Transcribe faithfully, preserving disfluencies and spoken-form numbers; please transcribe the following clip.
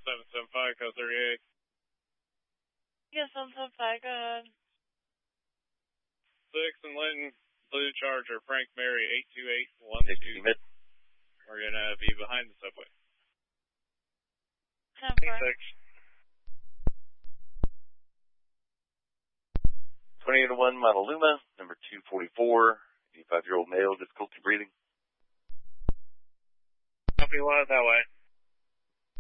seven seven five, code thirty-eight. Yeah, seven seven five, go ahead. six and Linton, Blue Charger, Frank Mary, eight two eight one two. We're going to be behind the subway. ten four. twenty-eight oh one Montaluma, number two forty-four, eighty-five-year-old male, difficulty breathing. Copy, one that way.